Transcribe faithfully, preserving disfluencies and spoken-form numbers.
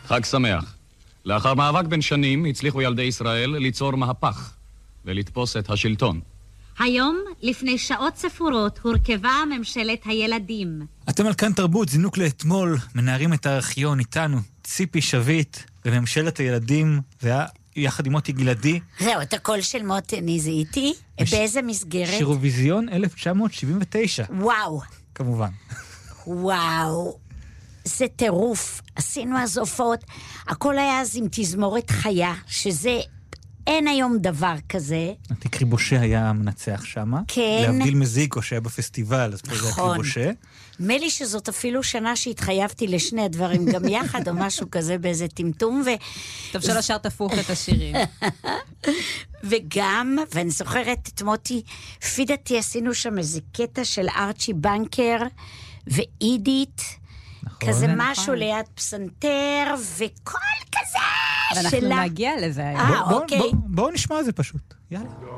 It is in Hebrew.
חג שמח. לאחר מאבק בין שנים הצליחו ילדי ישראל ליצור מהפך ולתפוס את השלטון. היום, לפני שעות ספורות, הורכבה ממשלת הילדים. אתם על כאן תרבות, זינוק לאתמול, מנערים את הארכיון איתנו, ציפי שביט בממשלת הילדים, ויחד עם מוטי גלעדי. זהו, את הקול של מוטי, אני זיהיתי. באיזה מסגרת? שירוויזיון אלף תשע מאות שבעים ותשע. וואו. כמובן. וואו. זה טירוף. עשינו אז הופעות. הכל היה אז עם תזמורת חיה, שזה... אין היום דבר כזה. קריבושה היה מנצח שמה. כן. להבדיל מזיקו שהיה בפסטיבל, אז פה זה היה קריבושה. מלי שזאת אפילו שנה שהתחייבתי לשני הדברים גם יחד, או משהו כזה באיזה טמטום. ו... טוב שלא שרת הפוך את השירים. וגם, ואני זוכרת את מוטי, פידתי עשינו שם איזה קטע של ארצ'י בנקר ואידית, נכון, כזה נכון. משהו ליד פסנתר, וכל כזה ואנחנו שלה... נגיע לזה היום. אה, בוא, אוקיי. בוא, בוא, בוא נשמע את זה פשוט. יאללה.